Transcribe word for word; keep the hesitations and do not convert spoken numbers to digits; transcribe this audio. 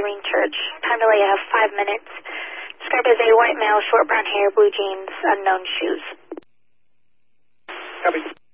Nazarene Church. Time delay, I have five minutes. Described as a white male, short brown hair, blue jeans, unknown shoes. Copy.